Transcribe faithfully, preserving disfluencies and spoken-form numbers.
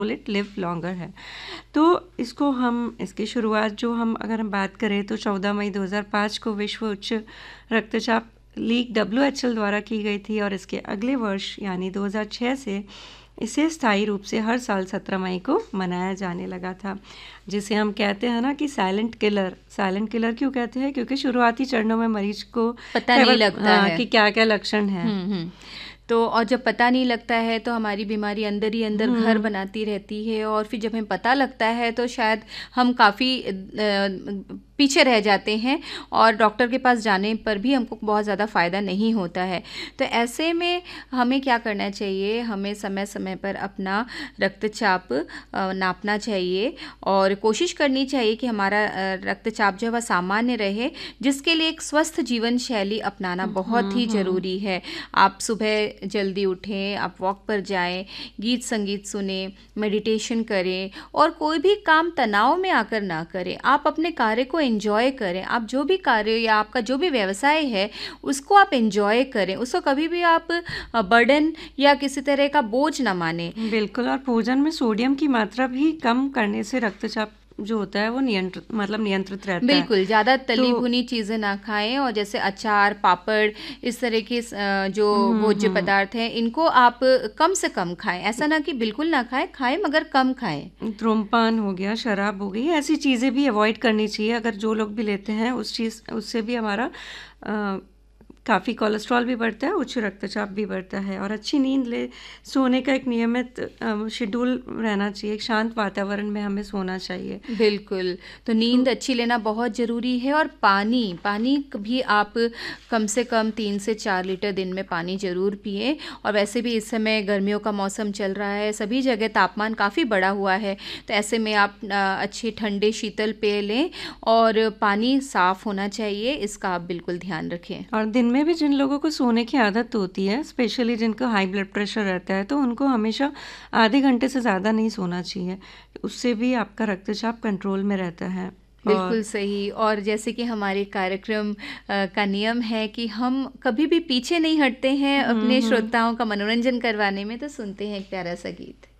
It live longer है। तो इसको हम इसकी शुरुआत जो हम अगर हम बात करें तो चौदह मई दो हज़ार पाँच को विश्व उच्च रक्तचाप लीग डब्ल्यू एच एल द्वारा की गई थी और इसके अगले वर्ष यानी दो हज़ार छह से इसे स्थायी रूप से हर साल सत्रह मई को मनाया जाने लगा था, जिसे हम कहते हैं ना कि साइलेंट किलर। साइलेंट किलर क्यों कहते हैं? क्योंकि शुरुआती चरणों में मरीज को पता नहीं लगता हाँ, है कि क्या क्या लक्षण हैं। हम्म हम्म तो और जब पता नहीं लगता है तो हमारी बीमारी अंदर ही अंदर घर बनाती रहती है, और फिर जब हमें पता लगता है तो शायद हम काफ़ी पीछे रह जाते हैं और डॉक्टर के पास जाने पर भी हमको बहुत ज़्यादा फ़ायदा नहीं होता है। तो ऐसे में हमें क्या करना चाहिए? हमें समय समय पर अपना रक्तचाप नापना चाहिए और कोशिश करनी चाहिए कि हमारा रक्तचाप जो है वह सामान्य रहे, जिसके लिए एक स्वस्थ जीवन शैली अपनाना बहुत ही ज़रूरी है। आप सुबह जल्दी उठें, आप वॉक पर जाएं, गीत संगीत सुने, मेडिटेशन करें और कोई भी काम तनाव में आकर ना करें। आप अपने कार्य को एंजॉय करें। आप जो भी कार्य या आपका जो भी व्यवसाय है उसको आप एंजॉय करें, उसको कभी भी आप बर्डन या किसी तरह का बोझ ना माने। बिल्कुल, और भोजन में सोडियम की मात्रा भी कम करने से रक्तचाप जो होता है वो नियंत्रित मतलब नियंत्रित रहता है। बिल्कुल, ज़्यादा तली तो, भुनी चीज़ें ना खाएं, और जैसे अचार, पापड़, इस तरह के जो भोज्य पदार्थ हैं इनको आप कम से कम खाएं। ऐसा ना कि बिल्कुल ना खाएं, खाएं मगर कम खाएं। धूम्रपान हो गया, शराब हो गई, ऐसी चीज़ें भी अवॉइड करनी चाहिए। अगर जो लोग भी लेते हैं उस चीज़ उससे भी हमारा आ, काफ़ी कोलेस्ट्रॉल भी बढ़ता है, उच्च रक्तचाप भी बढ़ता है। और अच्छी नींद ले सोने का एक नियमित शेड्यूल रहना चाहिए, एक शांत वातावरण में हमें सोना चाहिए। बिल्कुल, तो नींद तो, अच्छी लेना बहुत ज़रूरी है। और पानी पानी भी आप कम से कम तीन से चार लीटर दिन में पानी ज़रूर पिएं। और वैसे भी इस समय गर्मियों का मौसम चल रहा है, सभी जगह तापमान काफ़ी बढ़ा हुआ है, तो ऐसे में आप अच्छे ठंडे शीतल पेय लें और पानी साफ़ होना चाहिए, इसका आप बिल्कुल ध्यान रखें। और दिन में भी जिन लोगों को सोने की आदत होती है, स्पेशली जिनको हाई ब्लड प्रेशर रहता है, तो उनको हमेशा आधे घंटे से ज़्यादा नहीं सोना चाहिए। उससे भी आपका रक्तचाप कंट्रोल में रहता है। बिल्कुल सही। और जैसे कि हमारे कार्यक्रम का नियम है कि हम कभी भी पीछे नहीं हटते हैं अपने श्रोताओं का मनोरंजन करवाने में, तो सुनते हैं एक प्यारा सा गीत।